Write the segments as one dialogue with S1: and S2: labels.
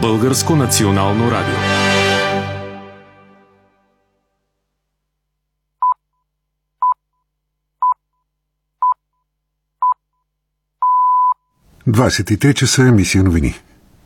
S1: Българско национално радио.
S2: ...23 часа, емисия новини.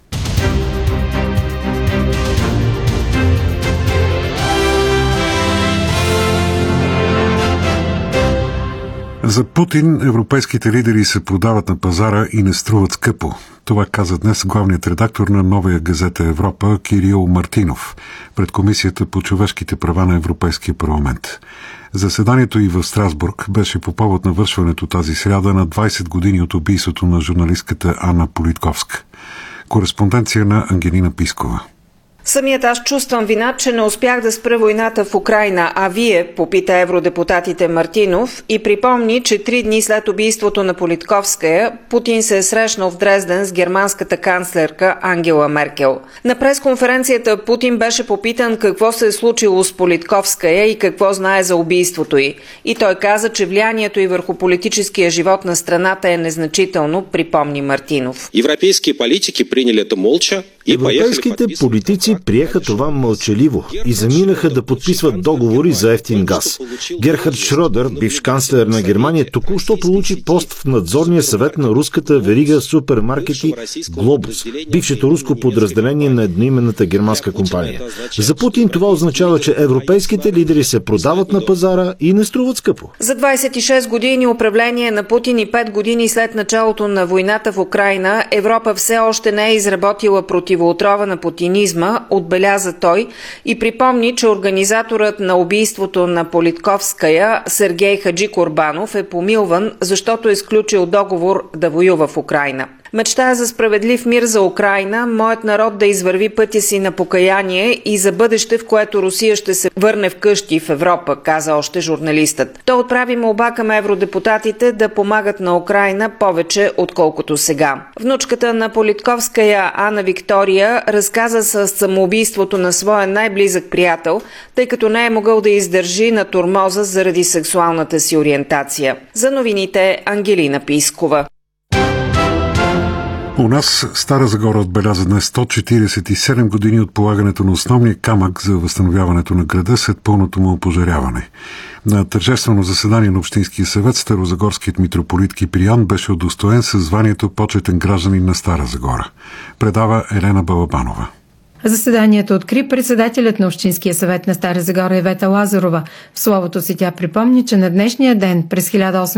S2: За Путин европейските лидери се продават на пазара и не струват скъпо. Това каза днес главният редактор на Новия газета Европа Кирил Мартинов пред Комисията по човешките права на Европейския парламент. Заседанието и в Страсбург беше по повод навършването тази сряда на 20 години от убийството на журналистката Анна Политковска. Кореспонденция на Ангелина Пискова.
S3: Самият аз чувствам вина, че не успях да спра войната в Украйна, а вие, попита евродепутатите Мартинов и припомни, че 3 дни след убийството на Политковская, Путин се е срещнал в Дрезден с германската канцлерка Ангела Меркел. На пресконференцията Путин беше попитан какво се е случило с Политковская и какво знае за убийството й. И той каза, че влиянието й върху политическия живот на страната е незначително, припомни Мартинов.
S4: Европейските политици приеха това мълчаливо и заминаха да подписват договори за евтин газ. Герхард Шродер, бивш канцлер на Германия, току-що получи пост в надзорния съвет на руската верига супермаркети Глобус, бившето руско подразделение на едноименната германска компания. За Путин това означава, че европейските лидери се продават на пазара и не струват скъпо.
S3: За 26 години управление на Путин и 5 години след началото на войната в Украйна, Европа все още не е изработила противоотрова на путинизма, отбеляза той и припомни, че организаторът на убийството на Политковская, Сергей Хаджикорбанов, е помилван, защото е сключил договор да воюва в Украйна. Мечтая за справедлив мир за Украйна, моят народ да извърви пътя си на покаяние и за бъдеще, в което Русия ще се върне вкъщи в Европа, каза още журналистът. Той отправи молба към евродепутатите да помагат на Украйна повече, отколкото сега. Внучката на Политковская, Ана Виктория, разказа с самоубийството на своя най-близък приятел, тъй като не е могъл да издържи на тормоза заради сексуалната си ориентация. За новините Ангелина Пискова.
S2: У нас Стара Загора отбеляза днес 147 години от полагането на основния камък за възстановяването на града след пълното му опожаряване. На тържествено заседание на Общинския съвет старозагорският митрополит Киприан беше удостоен със званието почетен гражданин на Стара Загора. Предава Елена Балабанова.
S5: Заседанието откри председателят на Общинския съвет на Стара Загора Ивета Лазарова. В словото си тя припомни, че на днешния ден през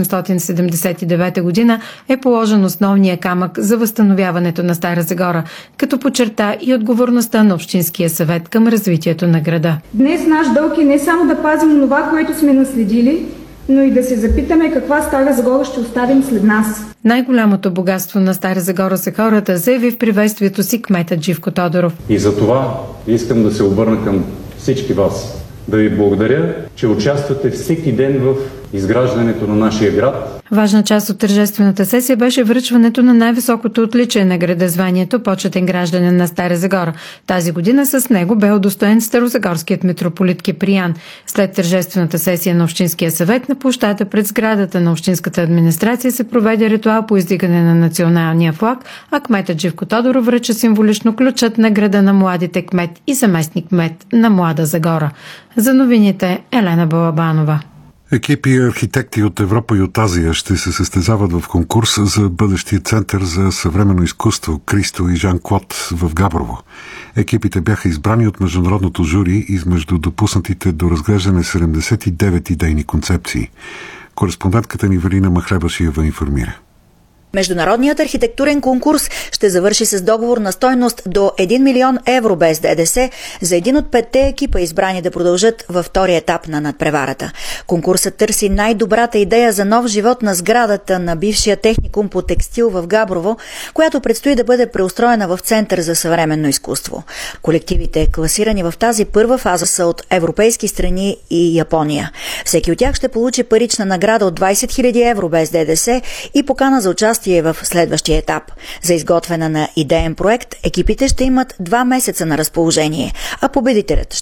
S5: 1879 година е положен основния камък за възстановяването на Стара Загора, като подчерта и отговорността на Общинския съвет към развитието на града.
S6: Днес наш дълг е не само да пазим това, което сме наследили, но и да се запитаме каква Стара Загора ще оставим след нас.
S5: Най-голямото богатство на Стара Загора са хората, заяви в приветствието си кметът Живко Тодоров.
S7: И за това искам да се обърна към всички вас. Да ви благодаря, че участвате всеки ден в изграждането на нашия град.
S5: Важна част от тържествената сесия беше връчването на най-високото отличие на града, званието почетен гражданин на Стара Загора. Тази година с него бе удостоен старозагорският митрополит Киприан. След тържествената сесия на Общинския съвет на площада пред сградата на Общинската администрация се проведе ритуал по издигане на националния флаг, а кметът Живко Тодоров връча символично ключът на града на младите кмет и заместник кмет на Млада Загора. За новините Елена Балабанова.
S2: Екипи и архитекти от Европа и от Азия ще се състезават в конкурс за бъдещия център за съвременно изкуство Кристо и Жан-Клод в Габрово. Екипите бяха избрани от международното жури измежду допуснатите до разглеждане 79 идейни концепции. Кореспондентката ни Велина Махлебашиева информира.
S8: Международният архитектурен конкурс ще завърши с договор на стойност до 1 милион евро без ДДС за един от 5 екипа, избрани да продължат във втория етап на надпреварата. Конкурсът търси най-добрата идея за нов живот на сградата на бившия техникум по текстил в Габрово, която предстои да бъде преустроена в център за съвременно изкуство. Колективите, класирани в тази първа фаза, са от европейски страни и Япония. Всеки от тях ще получи парична награда от 20 000 евро без ДДС и покана за участие в следващия етап. За изготвяне на идеен проект екипите ще имат 2 месеца на разположение, а победителят